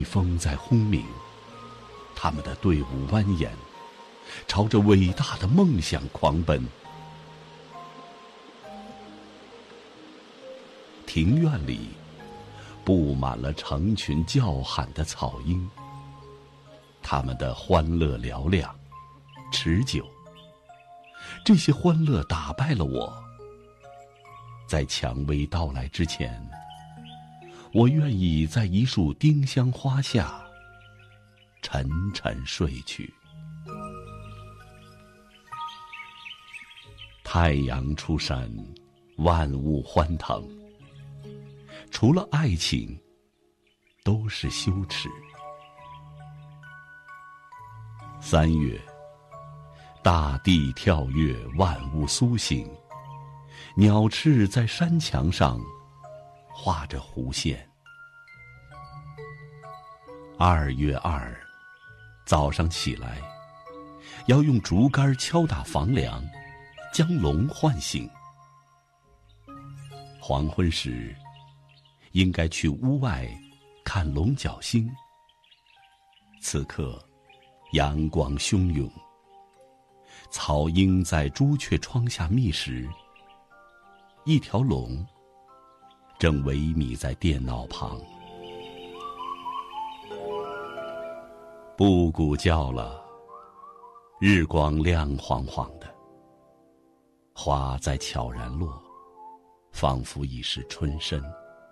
风在轰鸣，他们的队伍蜿蜒，朝着伟大的梦想狂奔。庭院里布满了成群叫喊的草鹰，他们的欢乐嘹亮持久。这些欢乐打败了我，在蔷薇到来之前，我愿意在一束丁香花下沉沉睡去。太阳出山，万物欢腾，除了爱情，都是羞耻。3月，大地跳跃，万物苏醒，鸟翅在山墙上画着弧线。2月2，早上起来，要用竹竿敲打房梁，将龙唤醒。黄昏时，应该去屋外看龙角星。此刻，阳光汹涌，草鹰在朱雀窗下觅食，一条龙正萎靡在电脑旁。布谷叫了，日光亮晃晃的，花在悄然落，仿佛已是春深。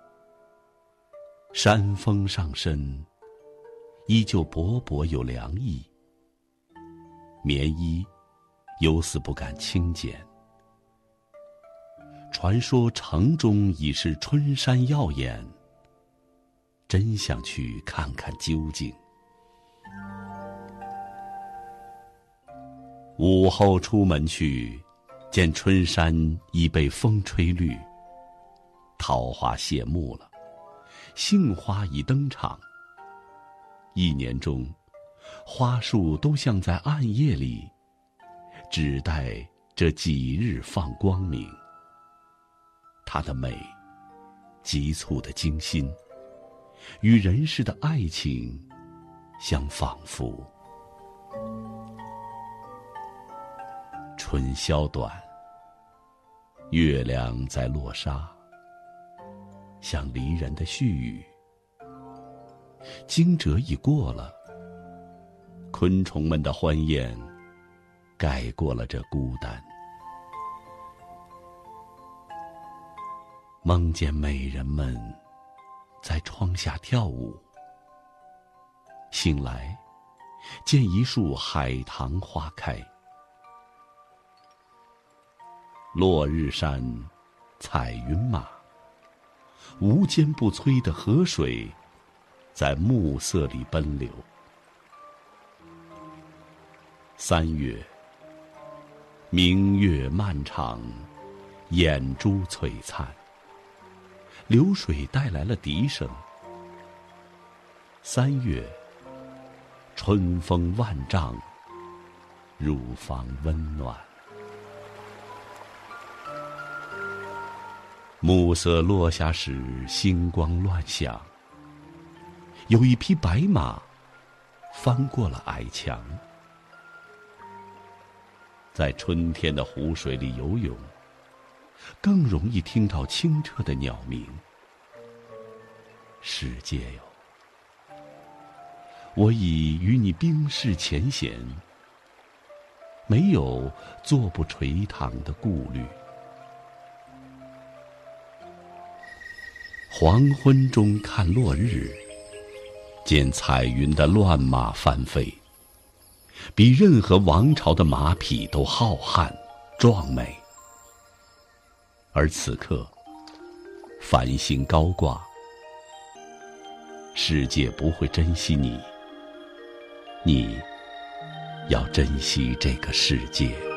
山峰上升，依旧勃勃有凉意，棉衣犹似不敢轻减。传说城中已是春山耀眼，真想去看看究竟。午后出门去，见春山已被风吹绿，桃花谢幕了，杏花已登场。一年中，花树都像在暗夜里，只待这几日放光明。它的美，急促的惊心，与人世的爱情相仿佛。春宵短，月亮在落沙，像离人的絮语。惊蛰已过了，昆虫们的欢宴盖过了这孤单。梦见美人们在窗下跳舞，醒来见一树海棠花开。落日山，彩云马，无坚不摧的河水在暮色里奔流。3月，明月漫长，眼珠璀璨，流水带来了笛声。3月，春风万丈，乳房温暖。暮色落下时，星光乱响，有一匹白马翻过了矮墙。在春天的湖水里游泳，更容易听到清澈的鸟鸣。世界哟，我已与你冰释前嫌，没有坐不垂堂的顾虑。黄昏中看落日，见彩云的乱马翻飞，比任何王朝的马匹都浩瀚壮美。而此刻，繁星高挂，世界不会珍惜你，你要珍惜这个世界。